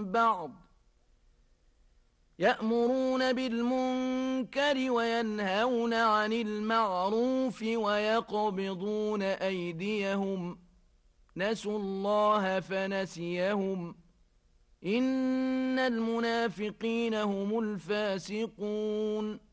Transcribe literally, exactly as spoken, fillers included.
بعض يأمرون بالمنكر وينهون عن المعروف ويقبضون أيديهم نسوا الله فنسيهم إن المنافقين هم الفاسقون